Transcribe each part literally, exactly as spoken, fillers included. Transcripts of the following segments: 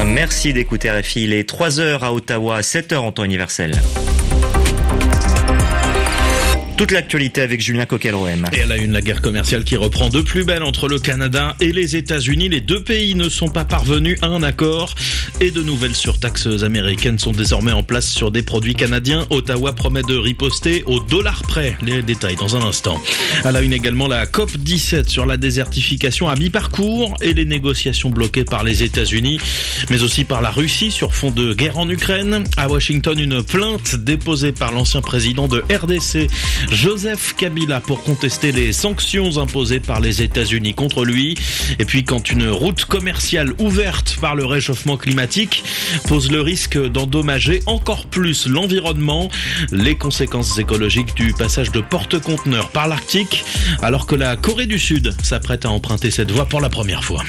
Merci d'écouter R F I. Il est trois heures à Ottawa, sept heures en temps universel. Toute l'actualité avec Julien Coquel-Rohem. Et à la une, la guerre commerciale qui reprend de plus belle entre le Canada et les États-Unis. Les deux pays ne sont pas parvenus à un accord et de nouvelles surtaxes américaines sont désormais en place sur des produits canadiens. Ottawa promet de riposter au dollar près. Les détails dans un instant. À la une également, la C O P dix-sept sur la désertification à mi-parcours et les négociations bloquées par les États-Unis, mais aussi par la Russie sur fond de guerre en Ukraine. À Washington, une plainte déposée par l'ancien président de R D C, Joseph Kabila, pour contester les sanctions imposées par les États-Unis contre lui. Et puis quand une route commerciale ouverte par le réchauffement climatique pose le risque d'endommager encore plus l'environnement, les conséquences écologiques du passage de porte-conteneurs par l'Arctique, alors que la Corée du Sud s'apprête à emprunter cette voie pour la première fois.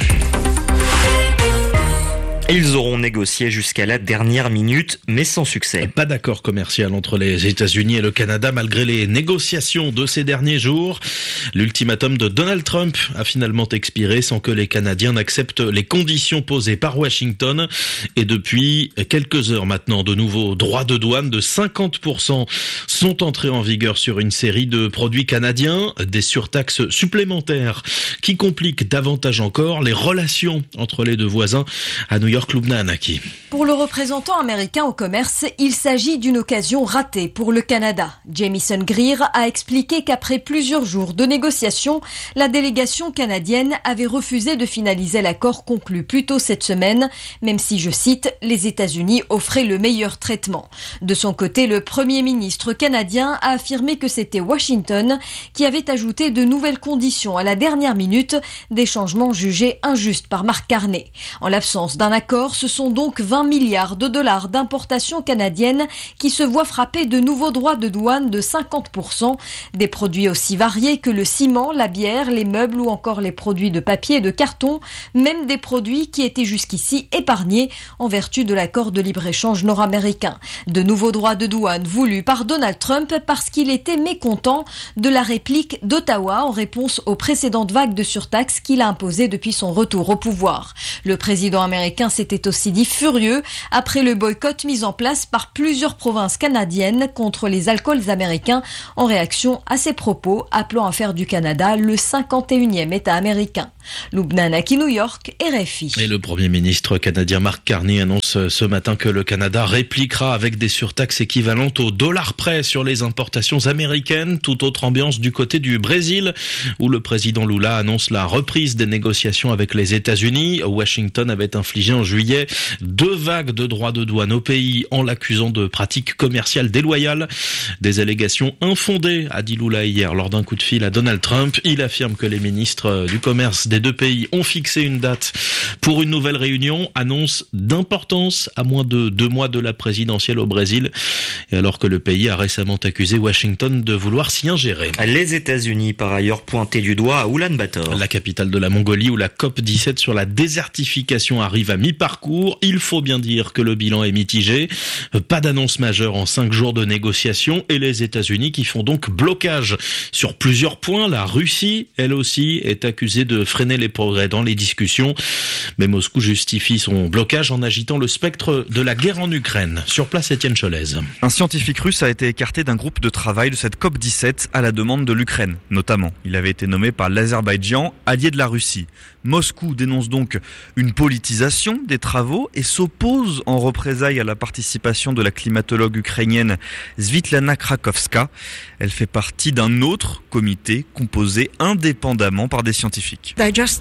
Ils auront négocié jusqu'à la dernière minute, mais sans succès. Pas d'accord commercial entre les États-Unis et le Canada malgré les négociations de ces derniers jours. L'ultimatum de Donald Trump a finalement expiré sans que les Canadiens n'acceptent les conditions posées par Washington. Et depuis quelques heures maintenant, de nouveaux droits de douane de cinquante pour cent sont entrés en vigueur sur une série de produits canadiens. Des surtaxes supplémentaires qui compliquent davantage encore les relations entre les deux voisins. À New York, Lubna Anaki. Pour le représentant américain au commerce, il s'agit d'une occasion ratée pour le Canada. Jamieson Greer a expliqué qu'après plusieurs jours de négociations, la délégation canadienne avait refusé de finaliser l'accord conclu plus tôt cette semaine, même si, je cite, les États-Unis offraient le meilleur traitement. De son côté, le premier ministre canadien a affirmé que c'était Washington qui avait ajouté de nouvelles conditions à la dernière minute, des changements jugés injustes par Mark Carney. En l'absence d'un accord, ce sont donc vingt milliards de dollars d'importations canadiennes qui se voient frapper de nouveaux droits de douane de cinquante pour cent. Des produits aussi variés que le ciment, la bière, les meubles ou encore les produits de papier et de carton, même des produits qui étaient jusqu'ici épargnés en vertu de l'accord de libre-échange nord-américain. De nouveaux droits de douane voulus par Donald Trump parce qu'il était mécontent de la réplique d'Ottawa en réponse aux précédentes vagues de surtaxes qu'il a imposées depuis son retour au pouvoir. Le président américain s'était aussi dit furieux après le boycott mis en place par plusieurs provinces canadiennes contre les alcools américains en réaction à ses propos appelant à faire du Canada le cinquante et unième État américain. Lubna Anaki, New York, R F I. Et le Premier ministre canadien Mark Carney annonce ce matin que le Canada répliquera avec des surtaxes équivalentes au dollar près sur les importations américaines. Toute autre ambiance du côté du Brésil, où le président Lula annonce la reprise des négociations avec les États-Unis. Washington avait infligé en juillet deux vagues de droits de douane au pays en l'accusant de pratiques commerciales déloyales. Des allégations infondées, a dit Lula hier lors d'un coup de fil à Donald Trump. Il affirme que les ministres du commerce des deux pays ont fixé une date pour une nouvelle réunion, annonce d'importance à moins de deux mois de la présidentielle au Brésil, et alors que le pays a récemment accusé Washington de vouloir s'y ingérer. Les États-Unis, par ailleurs, pointés du doigt à Oulan-Bator, la capitale de la Mongolie, où la C O P dix-sept sur la désertification arrive à mi-parcours. Il faut bien dire que le bilan est mitigé. Pas d'annonce majeure en cinq jours de négociations, et les États-Unis qui font donc blocage sur plusieurs points. La Russie, elle aussi, est accusée de freiner les progrès dans les discussions. Mais Moscou justifie son blocage en agitant le spectre de la guerre en Ukraine. Sur place, Étienne Cholez. Un scientifique russe a été écarté d'un groupe de travail de cette C O P dix-sept à la demande de l'Ukraine, notamment. Il avait été nommé par l'Azerbaïdjan, allié de la Russie. Moscou dénonce donc une politisation des travaux et s'oppose en représailles à la participation de la climatologue ukrainienne Svitlana Krakowska. Elle fait partie d'un autre comité composé indépendamment par des scientifiques.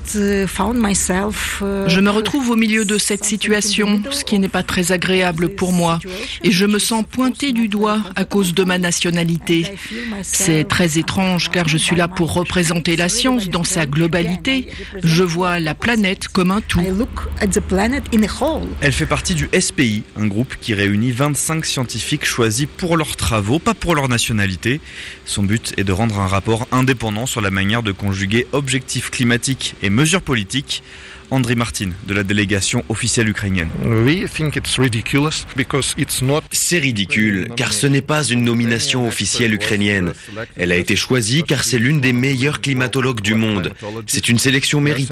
Je me retrouve au milieu de cette situation, ce qui n'est pas très agréable pour moi, et je me sens pointé du doigt à cause de ma nationalité. C'est très étrange car je suis là pour représenter la science dans sa globalité. Je vois la planète comme un tout. Elle fait partie du S P I, un groupe qui réunit vingt-cinq scientifiques choisis pour leurs travaux, pas pour leur nationalité. Son but est de rendre un rapport indépendant sur la manière de conjuguer objectifs climatiques et mesures politiques. Andriy Martin, de la délégation officielle ukrainienne. C'est ridicule, car ce n'est pas une nomination officielle ukrainienne. Elle a été choisie car c'est l'une des meilleures climatologues du monde. C'est une sélection méritée.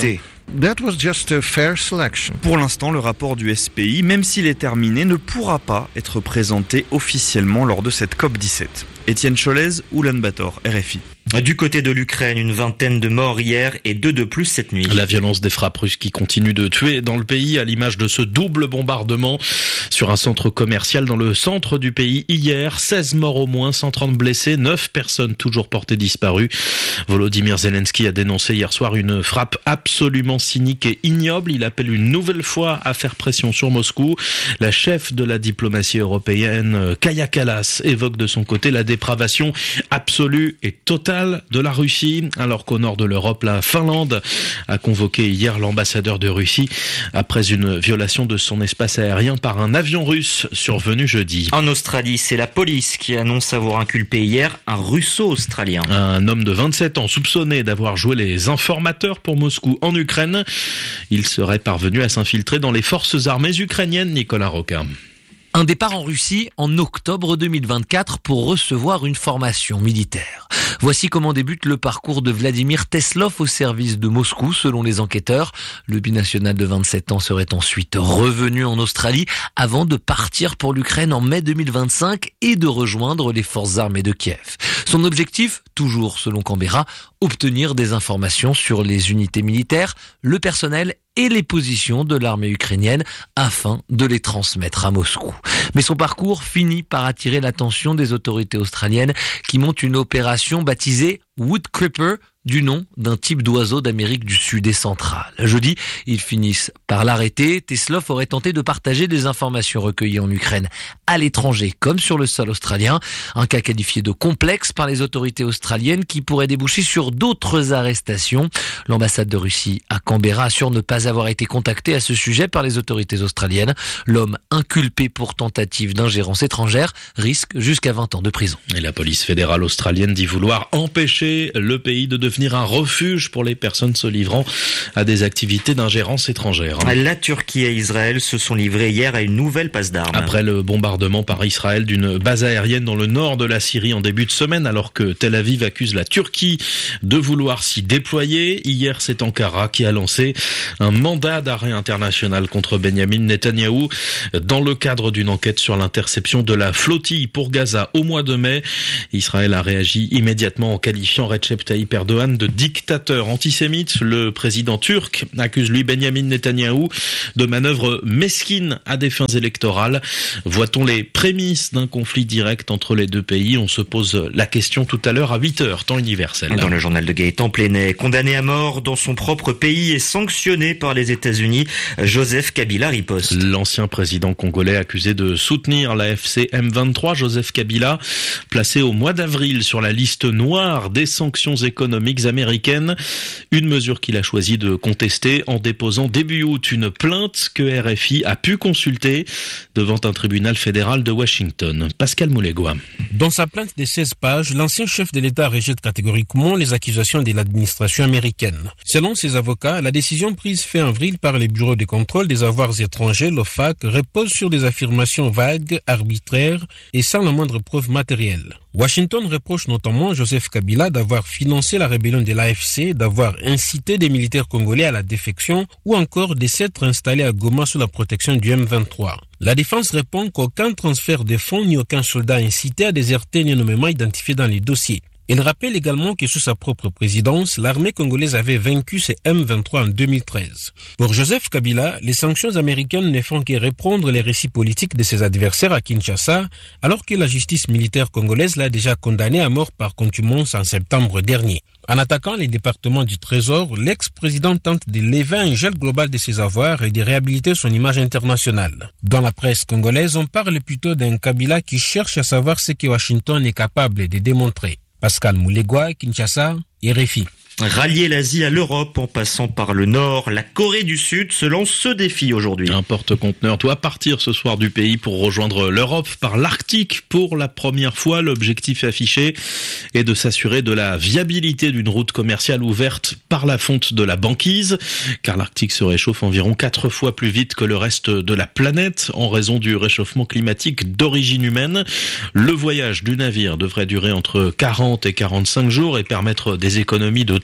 That was just a fair selection. Pour l'instant, le rapport du S P I, même s'il est terminé, ne pourra pas être présenté officiellement lors de cette COP dix-sept. Étienne Cholez, Oulan-Bator, R F I. Du côté de l'Ukraine, une vingtaine de morts hier et deux de plus cette nuit. La violence des frappes russes qui continuent de tuer dans le pays, à l'image de ce double bombardement sur un centre commercial dans le centre du pays hier. seize morts au moins, cent trente blessés, neuf personnes toujours portées disparues. Volodymyr Zelensky a dénoncé hier soir une frappe absolument cynique et ignoble. Il appelle une nouvelle fois à faire pression sur Moscou. La chef de la diplomatie européenne, Kaja Kallas, évoque de son côté la dépravation absolue et totale de la Russie, alors qu'au nord de l'Europe, la Finlande a convoqué hier l'ambassadeur de Russie après une violation de son espace aérien par un avion russe survenu jeudi. En Australie, c'est la police qui annonce avoir inculpé hier un russo-australien. Un homme de vingt-sept ans soupçonné d'avoir joué les informateurs pour Moscou en Ukraine. Il serait parvenu à s'infiltrer dans les forces armées ukrainiennes, Nicolas Roca. Un départ en Russie en octobre deux mille vingt-quatre pour recevoir une formation militaire. Voici comment débute le parcours de Vladimir Teslov au service de Moscou, selon les enquêteurs. Le binational de vingt-sept ans serait ensuite revenu en Australie avant de partir pour l'Ukraine en mai deux mille vingt-cinq et de rejoindre les forces armées de Kiev. Son objectif, toujours selon Canberra, obtenir des informations sur les unités militaires, le personnel et les positions de l'armée ukrainienne afin de les transmettre à Moscou. Mais son parcours finit par attirer l'attention des autorités australiennes qui montent une opération baptisée Woodcreeper, du nom d'un type d'oiseau d'Amérique du Sud et centrale. Jeudi, ils finissent par l'arrêter. Teslov aurait tenté de partager des informations recueillies en Ukraine à l'étranger comme sur le sol australien. Un cas qualifié de complexe par les autorités australiennes qui pourrait déboucher sur d'autres arrestations. L'ambassade de Russie à Canberra assure ne pas avoir été contactée à ce sujet par les autorités australiennes. L'homme inculpé pour tentative d'ingérence étrangère risque jusqu'à vingt ans de prison. Et la police fédérale australienne dit vouloir empêcher le pays de devenir un refuge pour les personnes se livrant à des activités d'ingérence étrangère. La Turquie et Israël se sont livrés hier à une nouvelle passe d'armes. Après le bombardement par Israël d'une base aérienne dans le nord de la Syrie en début de semaine, alors que Tel Aviv accuse la Turquie de vouloir s'y déployer, hier c'est Ankara qui a lancé un mandat d'arrêt international contre Benyamin Netanyahou dans le cadre d'une enquête sur l'interception de la flottille pour Gaza au mois de mai. Israël a réagi immédiatement en qualifiant Recep Tayyip Erdogan de dictateur antisémite. Le président turc accuse lui Benyamin Netanyahou de manœuvres mesquines à des fins électorales. Voit-on les prémices d'un conflit direct entre les deux pays? On se pose la question tout à l'heure à huit heures, temps universel. Dans le journal de Gaëtan Plénet, condamné à mort dans son propre pays et sanctionné par les États-Unis, Joseph Kabila riposte. L'ancien président congolais accusé de soutenir la F C M vingt-trois, Joseph Kabila, placé au mois d'avril sur la liste noire des sanctions économiques américaines, une mesure qu'il a choisi de contester en déposant début août une plainte que R F I a pu consulter devant un tribunal fédéral de Washington. Pascal Moulégois. Dans sa plainte de seize pages, l'ancien chef de l'État rejette catégoriquement les accusations de l'administration américaine. Selon ses avocats, la décision prise fin avril par les bureaux de contrôle des avoirs étrangers, l'O F A C, repose sur des affirmations vagues, arbitraires et sans la moindre preuve matérielle. Washington reproche notamment Joseph Kabila d'avoir financé la rébellion de l'A F C, d'avoir incité des militaires congolais à la défection ou encore de s'être installés à Goma sous la protection du M vingt-trois. La défense répond qu'aucun transfert de fonds ni aucun soldat incité à déserter n'est nommément identifié dans les dossiers. Il rappelle également que sous sa propre présidence, l'armée congolaise avait vaincu ces M vingt-trois en deux mille treize. Pour Joseph Kabila, les sanctions américaines ne font que reprendre les récits politiques de ses adversaires à Kinshasa, alors que la justice militaire congolaise l'a déjà condamné à mort par contumace en septembre dernier. En attaquant les départements du Trésor, l'ex-président tente de lever un gel global de ses avoirs et de réhabiliter son image internationale. Dans la presse congolaise, on parle plutôt d'un Kabila qui cherche à savoir ce que Washington est capable de démontrer. Pascal Moulégois, Kinshasa, R F I. Rallier l'Asie à l'Europe en passant par le Nord, la Corée du Sud se lance ce défi aujourd'hui. Un porte-conteneur doit partir ce soir du pays pour rejoindre l'Europe par l'Arctique pour la première fois. L'objectif affiché est de s'assurer de la viabilité d'une route commerciale ouverte par la fonte de la banquise, car l'Arctique se réchauffe environ quatre fois plus vite que le reste de la planète en raison du réchauffement climatique d'origine humaine. Le voyage du navire devrait durer entre quarante et quarante-cinq jours et permettre des économies de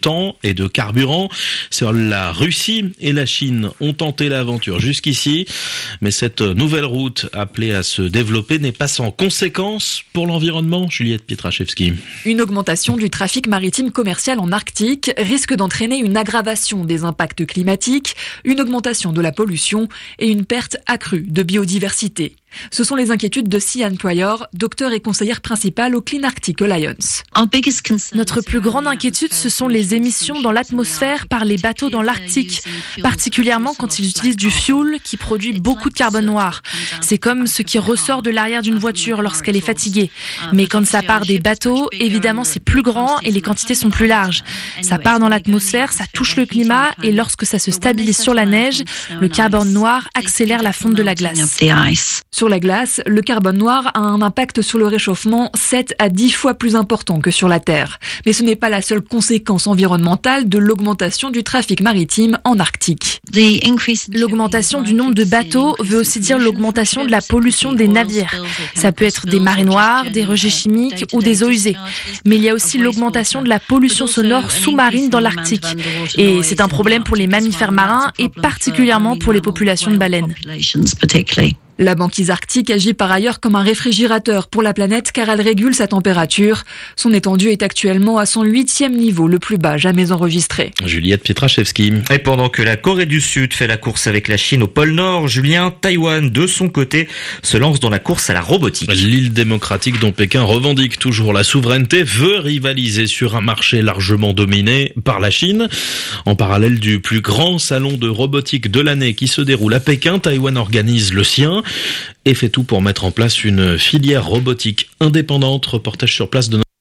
temps et de carburant. Seuls la Russie et la Chine ont tenté l'aventure jusqu'ici, mais cette nouvelle route appelée à se développer n'est pas sans conséquences pour l'environnement. Juliette Pietraszewski. Une augmentation du trafic maritime commercial en Arctique risque d'entraîner une aggravation des impacts climatiques, une augmentation de la pollution et une perte accrue de biodiversité. Ce sont les inquiétudes de Sian Pryor, docteur et conseillère principale au Clean Arctic Alliance. Notre plus grande inquiétude, ce sont les émissions dans l'atmosphère par les bateaux dans l'Arctique, particulièrement quand ils utilisent du fuel qui produit beaucoup de carbone noir. C'est comme ce qui ressort de l'arrière d'une voiture lorsqu'elle est fatiguée. Mais quand ça part des bateaux, évidemment c'est plus grand et les quantités sont plus larges. Ça part dans l'atmosphère, ça touche le climat et lorsque ça se stabilise sur la neige, le carbone noir accélère la fonte de la glace. Sur la glace, le carbone noir a un impact sur le réchauffement sept à dix fois plus important que sur la Terre. Mais ce n'est pas la seule conséquence environnementale de l'augmentation du trafic maritime en Arctique. L'augmentation du nombre de bateaux veut aussi dire l'augmentation de la pollution des navires. Ça peut être des marées noires, des rejets chimiques ou des eaux usées. Mais il y a aussi l'augmentation de la pollution sonore sous-marine dans l'Arctique. Et c'est un problème pour les mammifères marins et particulièrement pour les populations de baleines. La banquise arctique agit par ailleurs comme un réfrigérateur pour la planète car elle régule sa température. Son étendue est actuellement à son huitième niveau, le plus bas jamais enregistré. Juliette Pietraszewski. Et pendant que la Corée du Sud fait la course avec la Chine au pôle Nord, Julien, Taïwan, de son côté, se lance dans la course à la robotique. L'île démocratique dont Pékin revendique toujours la souveraineté veut rivaliser sur un marché largement dominé par la Chine. En parallèle du plus grand salon de robotique de l'année qui se déroule à Pékin, Taïwan organise le sien et fait tout pour mettre en place une filière robotique indépendante. Reportage sur place de notre...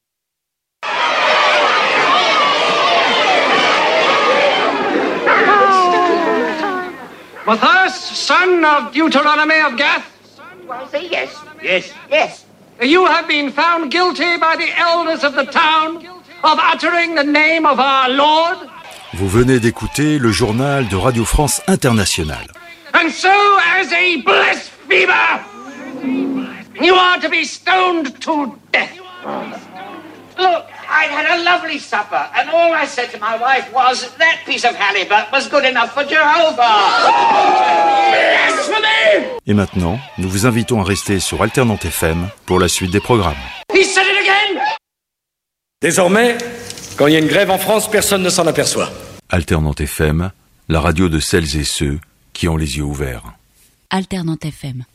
Matthias, son of Deuteronomy of Gath? Yes, yes, yes. You have been found guilty by the elders of the town of uttering the name of our Lord. Vous venez d'écouter le journal de Radio France Internationale. And so, as a blasphemer, you are to be stoned to death. Look, I'd had a lovely supper, and all I said to my wife was that piece of halibut was good enough for Jehovah. Blasphemy! Et maintenant, nous vous invitons à rester sur Alternante F M pour la suite des programmes. He said it again! Désormais, quand il y a une grève en France, personne ne s'en aperçoit. Alternante F M, la radio de celles et ceux qui ont les yeux ouverts. Alternante F M.